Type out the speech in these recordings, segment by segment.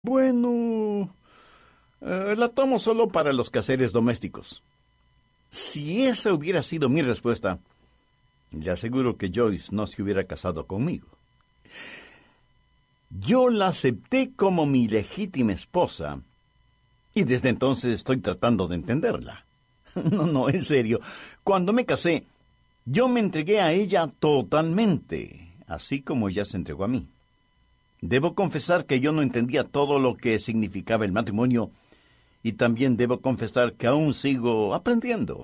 Bueno, la tomo solo para los quehaceres domésticos. Si esa hubiera sido mi respuesta, le aseguro que Joyce no se hubiera casado conmigo. Yo la acepté como mi legítima esposa y desde entonces estoy tratando de entenderla. No, en serio. Cuando me casé, yo me entregué a ella totalmente, así como ella se entregó a mí. Debo confesar que yo no entendía todo lo que significaba el matrimonio y también debo confesar que aún sigo aprendiendo.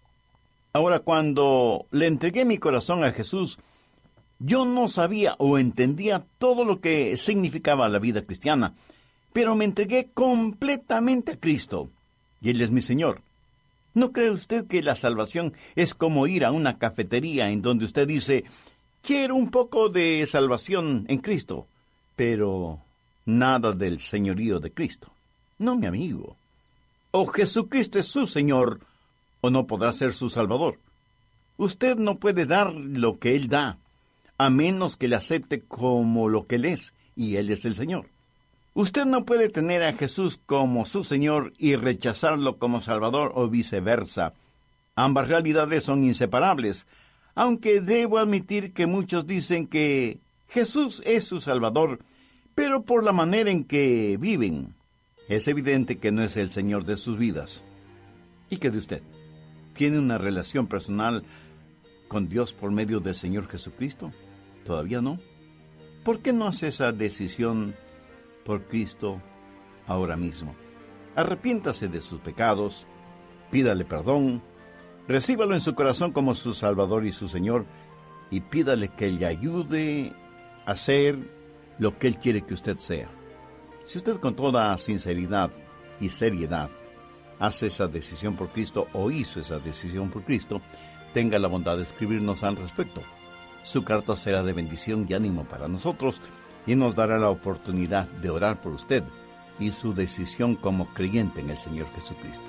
Ahora, cuando le entregué mi corazón a Jesús, yo no sabía o entendía todo lo que significaba la vida cristiana, pero me entregué completamente a Cristo, y Él es mi Señor. ¿No cree usted que la salvación es como ir a una cafetería en donde usted dice, quiero un poco de salvación en Cristo, pero nada del señorío de Cristo? No, mi amigo. O Jesucristo es su Señor, o no podrá ser su Salvador. Usted no puede dar lo que Él da, a menos que le acepte como lo que Él es, y Él es el Señor. Usted no puede tener a Jesús como su Señor y rechazarlo como Salvador o viceversa. Ambas realidades son inseparables, aunque debo admitir que muchos dicen que Jesús es su Salvador, pero por la manera en que viven, es evidente que no es el Señor de sus vidas. ¿Y qué de usted? ¿Tiene una relación personal con Dios por medio del Señor Jesucristo? ¿Todavía no? ¿Por qué no hace esa decisión por Cristo ahora mismo? Arrepiéntase de sus pecados, pídale perdón, recíbalo en su corazón como su Salvador y su Señor, y pídale que le ayude a ser lo que Él quiere que usted sea. Si usted con toda sinceridad y seriedad hace esa decisión por Cristo o hizo esa decisión por Cristo, tenga la bondad de escribirnos al respecto. Su carta será de bendición y ánimo para nosotros y nos dará la oportunidad de orar por usted y su decisión como creyente en el Señor Jesucristo.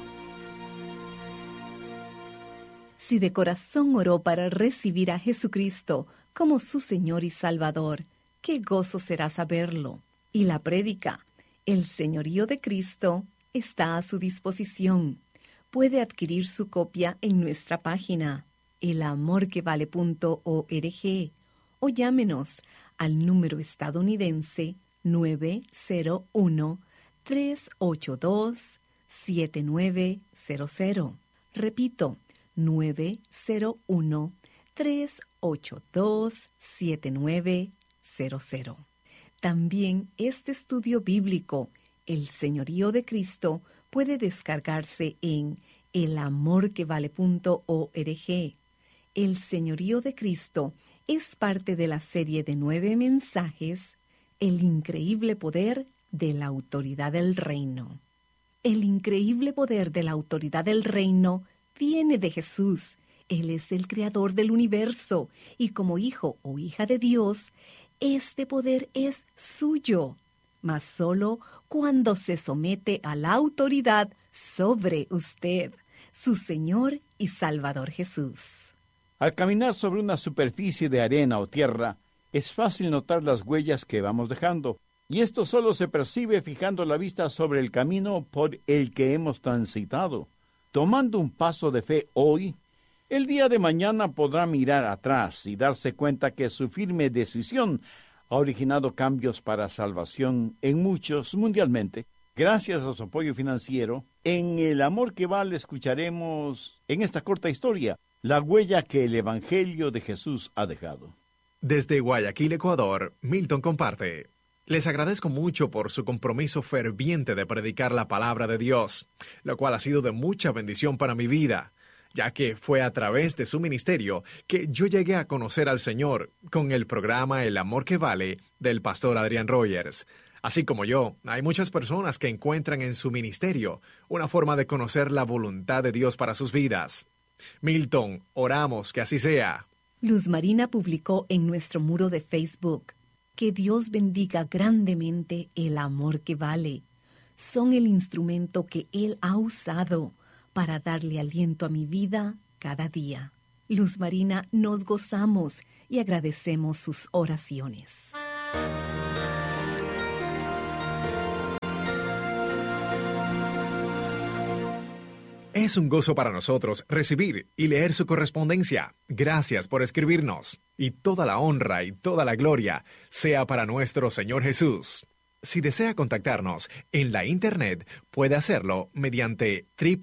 Si de corazón oró para recibir a Jesucristo como su Señor y Salvador, qué gozo será saberlo. Y la prédica, el señorío de Cristo, está a su disposición. Puede adquirir su copia en nuestra página, elamorquevale.org, o llámenos al número estadounidense 901-382-7900. Repito, 901-382-7900. También este estudio bíblico, El Señorío de Cristo, puede descargarse en elamorquevale.org. El Señorío de Cristo es parte de la serie de 9 mensajes, El increíble poder de la autoridad del reino. El increíble poder de la autoridad del reino viene de Jesús. Él es el creador del universo y como hijo o hija de Dios, este poder es suyo, mas solo cuando se somete a la autoridad sobre usted, su Señor y Salvador Jesús. Al caminar sobre una superficie de arena o tierra, es fácil notar las huellas que vamos dejando, y esto solo se percibe fijando la vista sobre el camino por el que hemos transitado. Tomando un paso de fe hoy, el día de mañana podrá mirar atrás y darse cuenta que su firme decisión ha originado cambios para salvación en muchos mundialmente. Gracias a su apoyo financiero, en El Amor que Vale escucharemos en esta corta historia la huella que el Evangelio de Jesús ha dejado. Desde Guayaquil, Ecuador, Milton comparte. Les agradezco mucho por su compromiso ferviente de predicar la palabra de Dios, lo cual ha sido de mucha bendición para mi vida, ya que fue a través de su ministerio que yo llegué a conocer al Señor con el programa El Amor que Vale del pastor Adrián Rogers. Así como yo, hay muchas personas que encuentran en su ministerio una forma de conocer la voluntad de Dios para sus vidas. Milton, oramos que así sea. Luz Marina publicó en nuestro muro de Facebook: que Dios bendiga grandemente El Amor que Vale. Son el instrumento que Él ha usado para darle aliento a mi vida cada día. Luz Marina, nos gozamos y agradecemos sus oraciones. Es un gozo para nosotros recibir y leer su correspondencia. Gracias por escribirnos. Y toda la honra y toda la gloria sea para nuestro Señor Jesús. Si desea contactarnos en la Internet, puede hacerlo mediante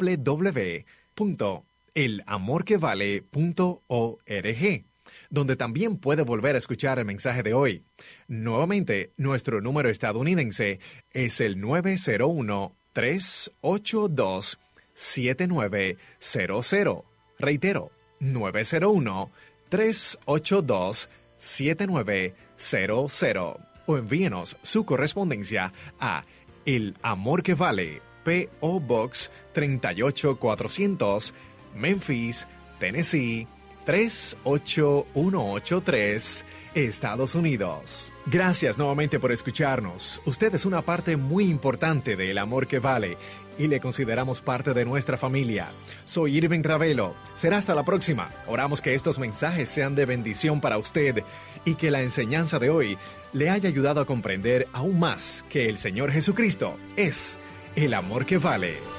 www.elamorquevale.org, donde también puede volver a escuchar el mensaje de hoy. Nuevamente, nuestro número estadounidense es el 901-382-7900. Reitero, 901-382-7900. O envíenos su correspondencia a El Amor que Vale, P.O. Box 38400, Memphis, Tennessee 38183, Estados Unidos. Gracias nuevamente por escucharnos. Usted es una parte muy importante de El Amor que Vale y le consideramos parte de nuestra familia. Soy Irving Ravelo. Será hasta la próxima. Oramos que estos mensajes sean de bendición para usted y que la enseñanza de hoy le haya ayudado a comprender aún más que el Señor Jesucristo es el amor que vale.